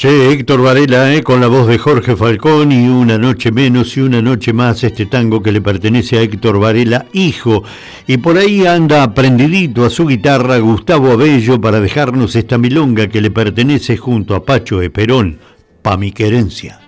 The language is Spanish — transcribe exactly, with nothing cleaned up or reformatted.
Che, Héctor Varela, eh, con la voz de Jorge Falcón y Una noche menos y una noche más, este tango que le pertenece a Héctor Varela, hijo. Y por ahí anda prendidito a su guitarra Gustavo Abello para dejarnos esta milonga que le pertenece junto a Pacho Esperón, pa' mi querencia.